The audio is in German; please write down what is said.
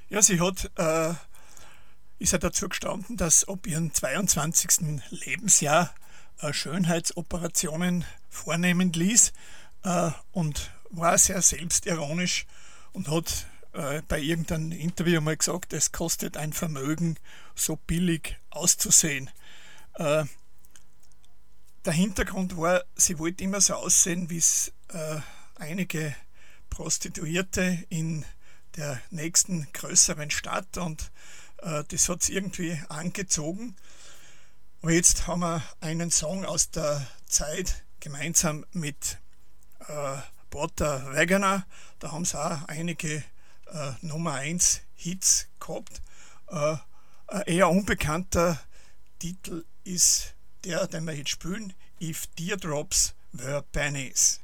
Ja, ist ja dazu gestanden, dass ab ihrem 22. Lebensjahr Schönheitsoperationen vornehmen ließ und war sehr selbstironisch und hat bei irgendeinem Interview mal gesagt, es kostet ein Vermögen, so billig auszusehen. Äh, Der Hintergrund war, sie wollte immer so aussehen, wie es einige Prostituierte in der nächsten größeren Stadt, und das hat sie irgendwie angezogen. Und jetzt haben wir einen Song aus der Zeit gemeinsam mit äh, Porter Wagoner. Da haben sie auch einige Nummer 1 Hits gehabt. Ein eher unbekannter Titel ist der, den wir jetzt spielen: If Teardrops Were Pennies.